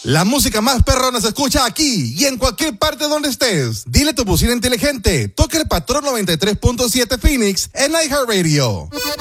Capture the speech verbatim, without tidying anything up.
La música más perrona se escucha aquí y en cualquier parte donde estés. Dile a tu bocina inteligente, toca el Patrón noventa y tres punto siete Phoenix en iHeartRadio.